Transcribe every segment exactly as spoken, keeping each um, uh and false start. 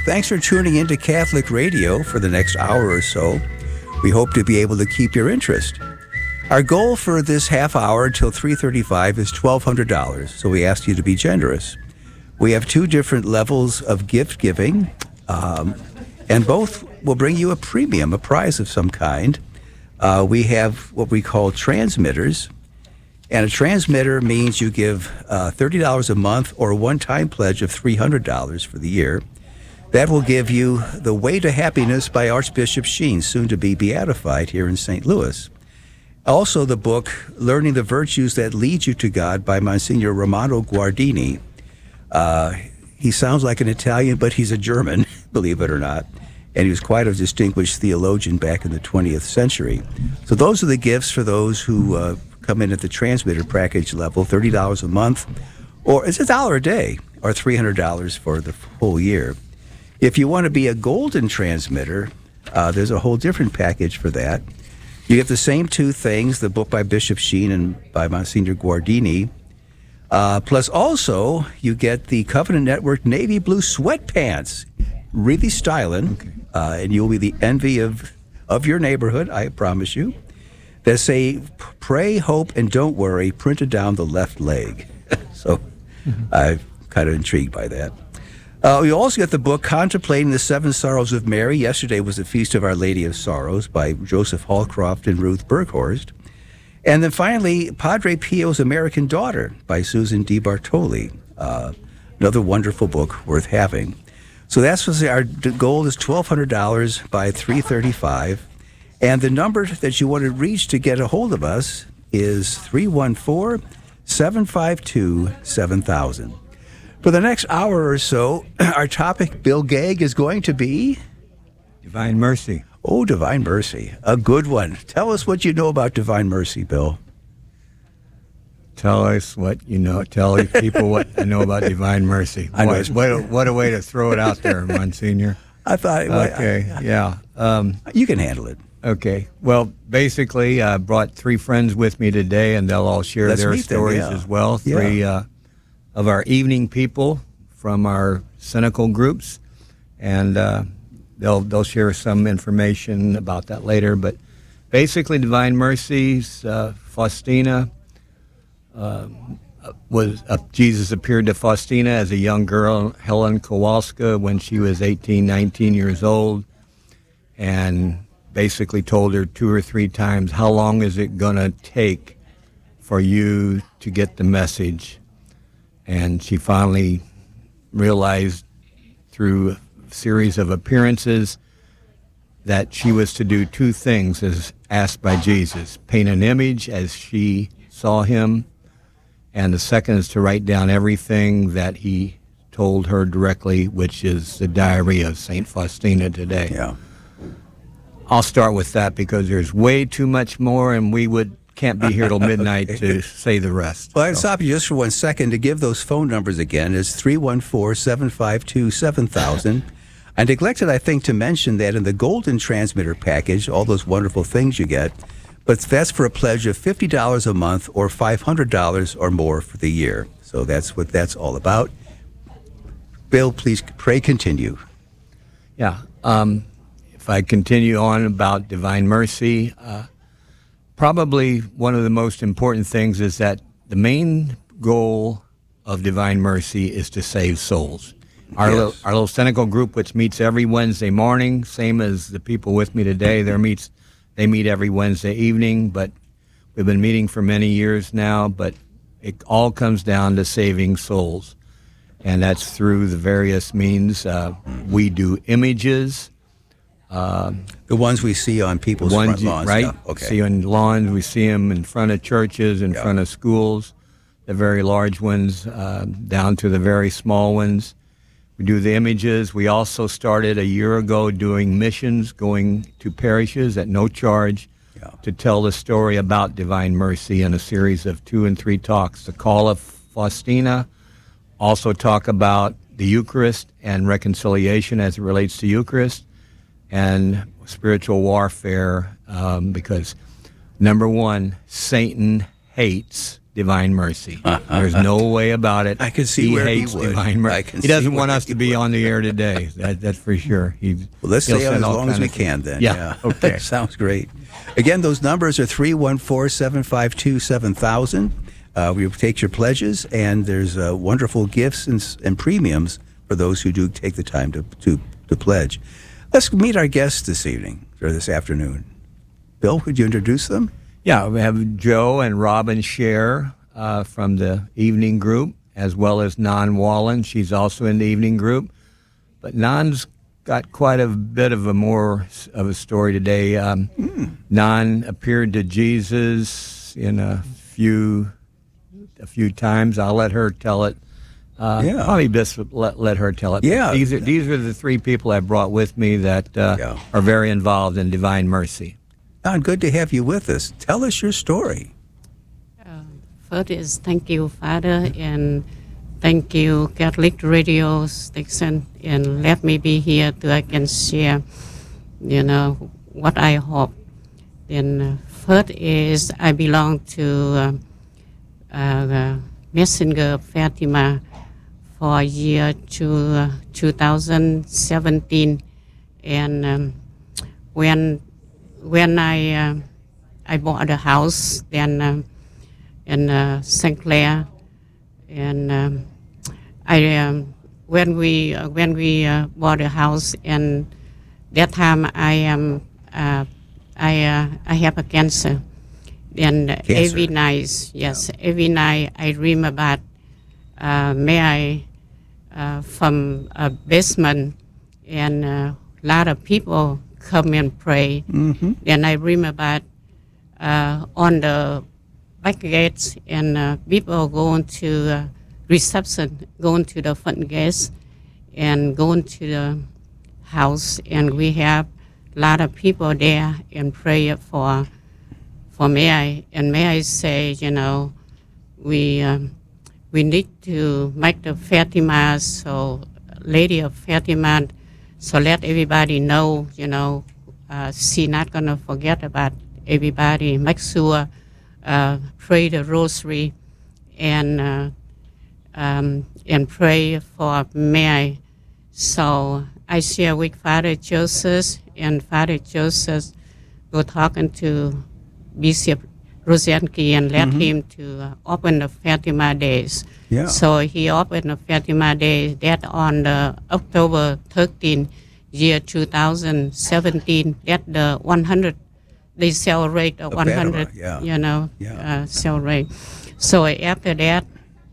Thanks for tuning in to Catholic Radio for the next hour or so. We hope to be able to keep your interest. Our goal for this half hour until three thirty-five is twelve hundred dollars, so we ask you to be generous. We have two different levels of gift giving, um, and both will bring you a premium, a prize of some kind. Uh, we have what we call transmitters, and a transmitter means you give uh, thirty dollars a month or a one-time pledge of three hundred dollars for the year. That will give you The Way to Happiness by Archbishop Sheen, soon to be beatified here in Saint Louis. Also, the book Learning the Virtues That Lead You to God by Monsignor Romano Guardini. Uh, he sounds like an Italian, but he's a German, believe it or not. And he was quite a distinguished theologian back in the twentieth century. So those are the gifts for those who uh, come in at the transmitter package level, thirty dollars a month, or it's a dollar a day, or three hundred dollars for the whole year. If you want to be a golden transmitter, uh, there's a whole different package for that. You get the same two things, the book by Bishop Sheen and by Monsignor Guardini, uh, plus also you get the Covenant Network Navy Blue sweatpants, really styling, okay. uh, and you'll be the envy of, of your neighborhood, I promise you, that say, pray, hope, and don't worry, printed down the left leg. so mm-hmm. I'm kind of intrigued by that. Uh, we also get the book Contemplating the Seven Sorrows of Mary. Yesterday was the Feast of Our Lady of Sorrows by Joseph Hallcroft and Ruth Berghorst. And then finally, Padre Pio's American Daughter by Susan D. Bartoli. Uh, another wonderful book worth having. So that's what our goal is twelve hundred dollars by three thirty-five. And the number that you want to reach to get a hold of us is three one four, seven five two, seven thousand. For the next hour or so, our topic, Bill Gegg, is going to be Divine Mercy. Oh, Divine Mercy. A good one. Tell us what you know about Divine Mercy, Bill. Tell us what you know. Tell people what I know about Divine Mercy. I know. Boy, what, a, what a way to throw it out there, Monsignor. I thought... Okay, I, yeah. Um, you can handle it. Okay. Well, basically, I brought three friends with me today, and they'll all share Let's their meet them, stories yeah. as well. Three... Yeah. Uh, of our evening people from our cynical groups, and uh, they'll they'll share some information about that later. But basically, Divine Mercies, uh, Faustina uh, was uh, Jesus appeared to Faustina as a young girl, Helen Kowalska, when she was eighteen, nineteen years old, and basically told her two or three times, "How long is it going to take for you to get the message?" And she finally realized through a series of appearances that she was to do two things as asked by Jesus: paint an image as she saw him, and the second is to write down everything that he told her directly, which is the diary of Saint Faustina today. Yeah. I'll start with that because there's way too much more, and we would can't be here till midnight okay. to say the rest. Well, I'd so. stop you just for one second to give those phone numbers again. It's three one four, seven five two, seven thousand. I neglected, I think, to mention that in the Golden Transmitter package, all those wonderful things you get, but that's for a pledge of fifty dollars a month or five hundred dollars or more for the year. So that's what that's all about. Bill, please pray continue. Yeah. Um, if I continue on about Divine Mercy, uh, probably one of the most important things is that the main goal of Divine Mercy is to save souls. Our, yes. little, our little cynical group, which meets every Wednesday morning, same as the people with me today, they meets, they meet every Wednesday evening, but we've been meeting for many years now, but it all comes down to saving souls. And that's through the various means. Uh, we do images. Uh, the ones we see on people's front lawns, right? Yeah. Okay. See on lawns, we see them in front of churches, in yeah. front of schools, the very large ones, uh, down to the very small ones. We do the images. We also started a year ago doing missions, going to parishes at no charge yeah. to tell the story about Divine Mercy in a series of two and three talks. The Call of Faustina, also talk about the Eucharist and reconciliation as it relates to Eucharist, and spiritual warfare, um, because number one, Satan hates Divine Mercy. There's no way about it. I can see he where he hates would. Divine Mercy. I can He doesn't see want where us he to be would. on the air today. That, that's for sure. He, Well, let's he'll stay on send as all long as kind we of can things. then. Yeah. Okay. Sounds great. Again, those numbers are three one four, seven five two, seven thousand. Uh, we take your pledges, and there's uh, wonderful gifts and, s- and premiums for those who do take the time to, to, to pledge. Let's meet our guests this evening, or this afternoon. Bill, could you introduce them? Yeah, we have Joe and Robin Scher uh, from the evening group, as well as Nan Wallen. She's also in the evening group. But Nan's got quite a bit of a more s- of a story today. Um, Mm. Nan appeared to Jesus in a few a few times. I'll let her tell it. Uh, Yeah. Probably best let, let her tell it. Yeah. These are, these are the three people I brought with me that uh, Yeah. are very involved in Divine Mercy. Don, good to have you with us. Tell us your story. Uh, First is thank you, Father, and thank you, Catholic Radio Station, and let me be here so I can share, you know, what I hope. Then uh, first is I belong to uh, uh, Messenger Fatima for year to, uh, two thousand seventeen, and um, when when I uh, I bought a house then um, in uh, Saint Clair, and um, I um, when we uh, when we uh, bought a house, and that time I am uh, I uh, I have a cancer, and Cancer. every night yes every night I dream about uh, may I uh, from a basement, and a lot of people come and pray. Mm-hmm. Then I dream about uh, on the back gates, and uh, people going to uh, reception, going to the front gates, and going to the house, and we have a lot of people there and pray for for may I and may I say, you know, we um, we need to make the Fatima, so Lady of Fatima, so let everybody know, you know, uh, she not gonna forget about everybody. Make sure uh, pray the rosary, and uh, um, and pray for Mary. So I share with Father Joseph, and Father Joseph go talking to Bishop Rosenke and let him to uh, open the Fatima Days. Yeah. So he opened the Fatima Day that on the October thirteenth, year two thousand seventeen, that the one hundred, they celebrate the Of one hundred, Fatima, yeah. you know, Yeah. uh, celebrate. So after that,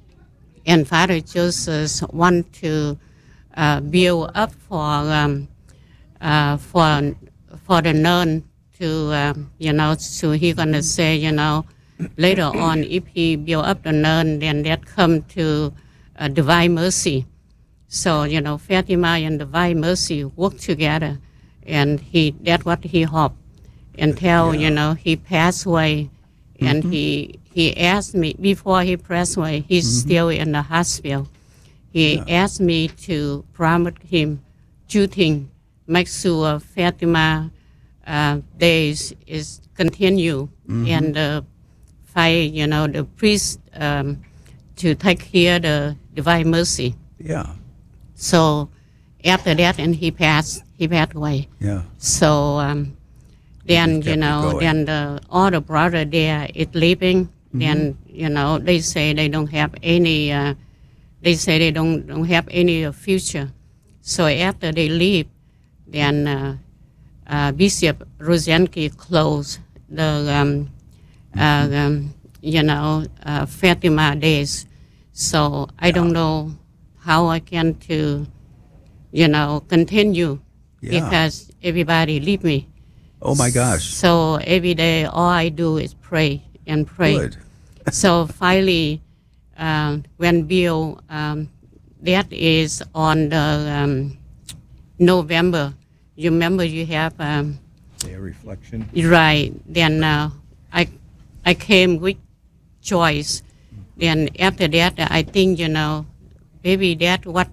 and Father Joseph want to uh, build up for um, uh, for for the nun to um, you know, so he gonna say, you know, later on if he build up the nun, then that come to uh, Divine Mercy. So you know, Fatima and Divine Mercy work together, and he that's what he hoped until Yeah. you know he passed away, and he he asked me before he passed away. He's still in the hospital. He asked me to promise him two things: make sure Fatima uh, days is continue, and the fight, you know, the priest um, to take care the Divine Mercy. Yeah. So after that, and he passed, he passed away. Yeah. So um, then, just you kept it know, going. then the all the brother there is leaving. Then you know they say they don't have any. Uh, they say they don't don't have any uh, future. So after they leave, then uh, uh, Bishop Rosenke closed the um, uh, um, you know uh, Fatima days. So I don't know how I can to you know continue Yeah. because everybody leave me. Oh my gosh. So every day, all I do is pray and pray. Good. So finally, um, when Bill, um, that is on the um, November. You remember you have um, Day of reflection. right. Then uh, I, I came with choice. Then after that, I think you know, maybe that what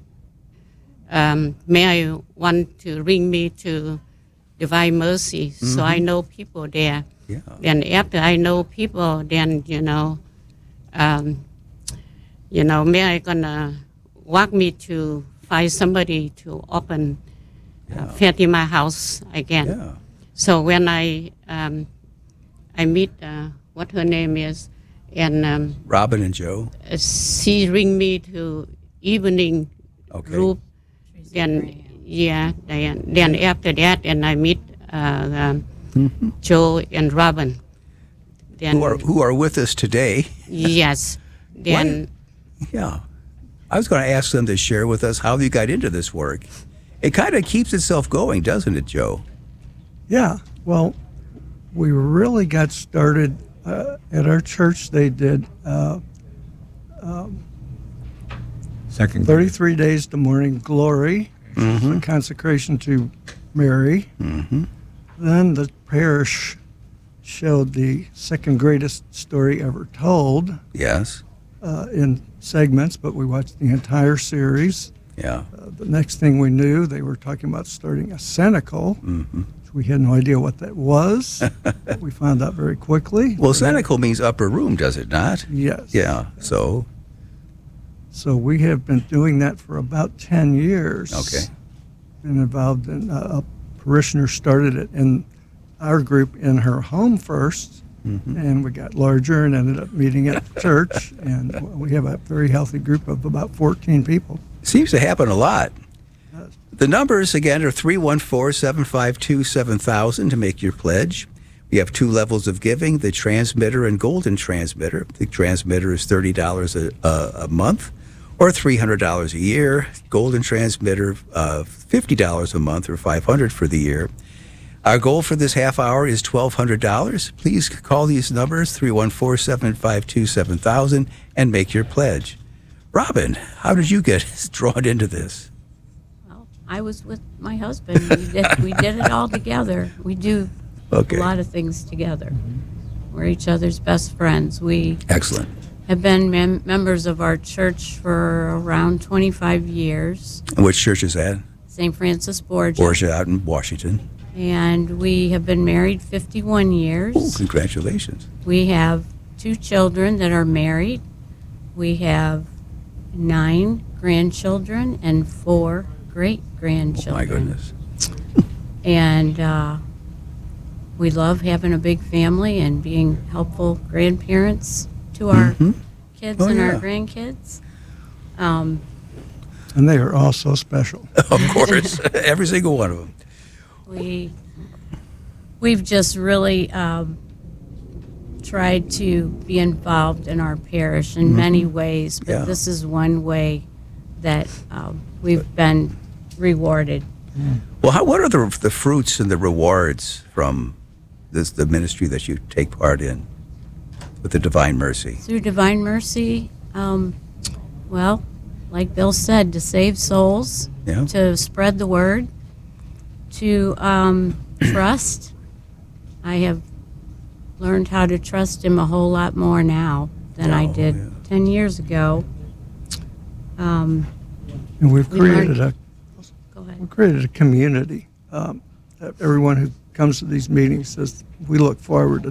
um, may I want to bring me to Divine Mercy. So I know people there. Yeah. Then after I know people, then you know, um, you know, may I gonna walk me to find somebody to open uh, Fatima House again. Yeah. So when I um, I meet uh, what her name is, and um, Robin and Joe. she bring me to evening Okay. group. Then yeah, then, then after that, and I meet uh, um, Mm-hmm. Joe and Robin. Then Who are who are with us today? yes, then Yeah. I was going to ask them to share with us how you got into this work. It kind of keeps itself going, doesn't it, Joe? Yeah, well, we really got started uh, at our church. They did uh, Second. thirty-three days to morning glory, a consecration to Mary. Mm-hmm. Then the parish showed the second greatest story ever told Yes. uh, in segments, but we watched the entire series. Yeah. Uh, the next thing we knew, they were talking about starting a cenacle. Mm-hmm. We had no idea what that was. We found out very quickly. Well, cenacle means upper room, does it not? Yes. Yeah. So, So we have been doing that for about ten years. okay. Been involved in uh, a parishioner started it in our group in her home first, Mm-hmm. and we got larger and ended up meeting at the church. And we have a very healthy group of about fourteen people. Seems to happen a lot. The numbers, again, are three one four, seven five two, seven thousand to make your pledge. We have two levels of giving, the transmitter and golden transmitter. The transmitter is thirty dollars a, a, a month or three hundred dollars a year. Golden transmitter, uh, fifty dollars a month or five hundred dollars for the year. Our goal for this half hour is twelve hundred dollars. Please call these numbers, three one four, seven five two, seven thousand, and make your pledge. Robin, how did you get drawn into this? Well, I was with my husband. We did, we did it all together. We do Okay. a lot of things together. We're each other's best friends. We Excellent. have been mem- members of our church for around twenty-five years, And which church is that? Saint Francis Borgia. Borgia out in Washington. And we have been married fifty-one years. Oh, congratulations. We have two children that are married. We have nine grandchildren and four great-grandchildren. Oh, my goodness. And uh, we love having a big family and being helpful grandparents to our Mhm. kids Oh, and yeah. our grandkids. Um, And they are all so special. Of course. Every single one of them. we we've just really um, tried to be involved in our parish in many ways, but Yeah. this is one way that um, we've been rewarded. Well, how, what are the, the fruits and the rewards from this the ministry that you take part in with the Divine Mercy? Through Divine Mercy, um, well, like Bill said, to save souls, Yeah. to spread the word, to um, trust. I have learned how to trust him a whole lot more now than I Oh, did yeah. ten years ago. Um, And we've We created learned- a go we ahead. created a community. Um, that everyone who comes to these meetings says we look forward to